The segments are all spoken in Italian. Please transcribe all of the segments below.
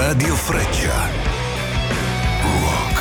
Radio Freccia. Rock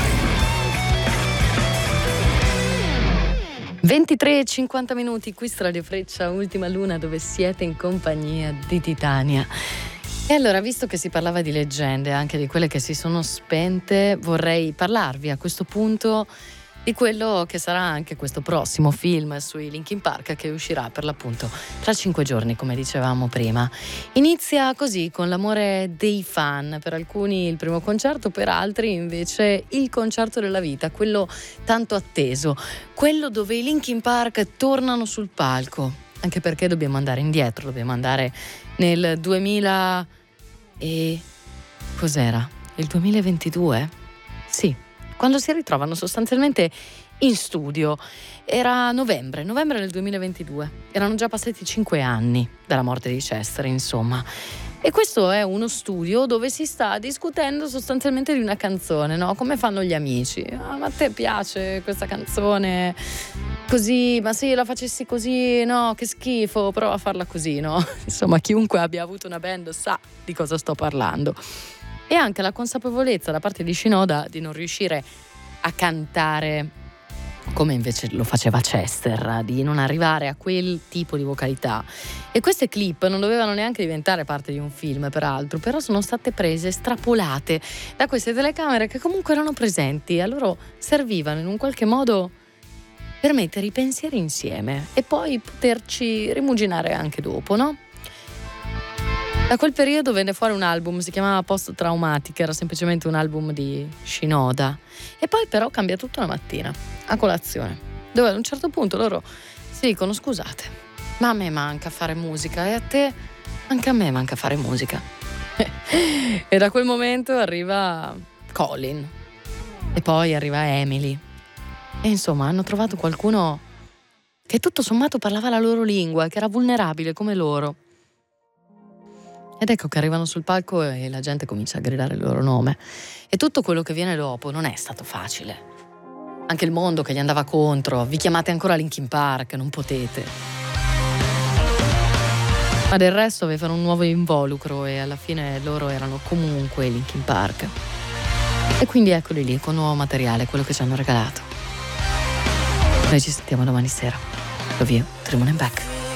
Time. 23:50 qui su Radio Freccia, Ultima Luna, dove siete in compagnia di Titania. E allora, visto che si parlava di leggende, anche di quelle che si sono spente, vorrei parlarvi a questo punto di quello che sarà anche questo prossimo film sui Linkin Park, che uscirà per l'appunto tra 5 giorni, come dicevamo prima. Inizia così, con l'amore dei fan, per alcuni il primo concerto, per altri invece il concerto della vita, quello tanto atteso, quello dove i Linkin Park tornano sul palco, anche perché dobbiamo andare indietro, dobbiamo andare nel 2000 e... cos'era? Il 2022? Sì, quando si ritrovano sostanzialmente in studio. Era novembre del 2022. Erano già passati 5 anni dalla morte di Chester, insomma. E questo è uno studio dove si sta discutendo sostanzialmente di una canzone, no? Come fanno gli amici. Ma a te piace questa canzone? Così, ma se la facessi così, no, che schifo, prova a farla così, no? Insomma, chiunque abbia avuto una band sa di cosa sto parlando. E anche la consapevolezza da parte di Shinoda di non riuscire a cantare come invece lo faceva Chester, di non arrivare a quel tipo di vocalità. E queste clip non dovevano neanche diventare parte di un film, peraltro, però sono state prese, estrapolate da queste telecamere che comunque erano presenti, a loro servivano in un qualche modo per mettere i pensieri insieme e poi poterci rimuginare anche dopo, no? Da quel periodo venne fuori un album, si chiamava Post Traumatic, era semplicemente un album di Shinoda. E poi però cambia tutto una mattina, a colazione, dove ad un certo punto loro si dicono: scusate, ma a me manca fare musica e a te? Anche a me manca fare musica. E da quel momento arriva Colin e poi arriva Emily. E insomma hanno trovato qualcuno che tutto sommato parlava la loro lingua, che era vulnerabile come loro. Ed ecco che arrivano sul palco e la gente comincia a gridare il loro nome. E tutto quello che viene dopo non è stato facile. Anche il mondo che gli andava contro: vi chiamate ancora Linkin Park, non potete. Ma del resto avevano un nuovo involucro e alla fine loro erano comunque Linkin Park. E quindi eccoli lì con nuovo materiale, quello che ci hanno regalato. Noi ci sentiamo domani sera. Love you, Dreaming Back.